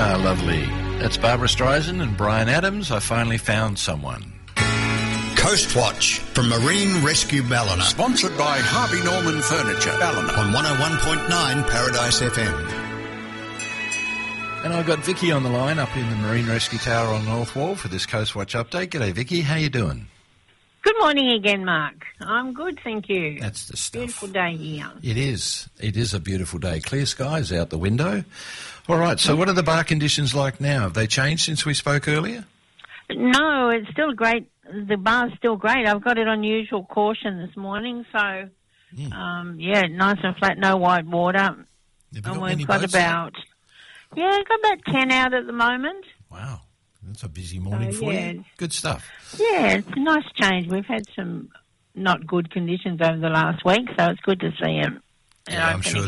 Ah, lovely. That's Barbara Streisand and Bryan Adams. I finally found someone. Coast Watch from Marine Rescue Ballina. Sponsored by Harvey Norman Furniture, Ballina. On 101.9 Paradise FM. And I've got Vicky on the line up in the Marine Rescue Tower on North Wall for this Coast Watch update. G'day, Vicky. How you doing? Good morning again, Mark. I'm good, thank you. That's the stuff. Beautiful day here. It is. It is a beautiful day. Clear skies out the window. All right, so what are the bar conditions like now? Have they changed since we spoke earlier? No, it's still great. The bar's still great. I've got it on usual caution this morning, so, nice and flat, no white water. And we've got about 10 out at the moment. Wow, that's a busy morning for you. Good stuff. Yeah, it's a nice change. We've had some not good conditions over the last week, so it's good to see them. Yeah, I'm sure